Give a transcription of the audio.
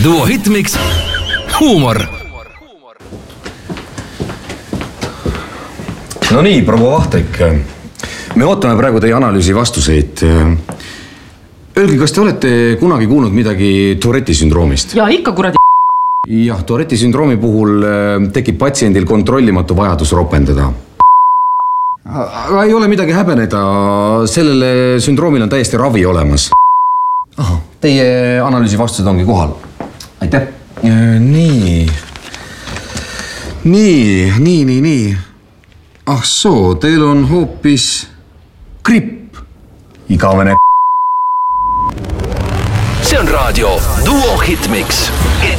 Duo Hitmix huumor. No nii, proua Vahtrik. Me ootame praegu teie analüüsi vastuseid. Öelge, kas te olete kunagi kuulnud midagi Touretti sündroomist? Ja ikka kuradi. Jah, Touretti sündroomi puhul tekib patsiendil kontrollimatu vajadus ropendada. Aga ei ole midagi häbeneda, sellele sündroomil on täiesti ravi olemas. Aha, teie analüüsi vastused ongi kohal. Aitäh. Nii. Ah soo, teil on hoopis gripp. Igavene. See on raadio Duo Hitmix.